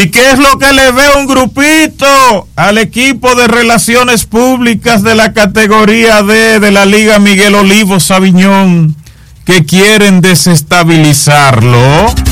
¿Y qué es lo que le ve un grupito al equipo de relaciones públicas de la categoría D de la Liga Miguel Olivo Sabiñón, que quieren desestabilizarlo?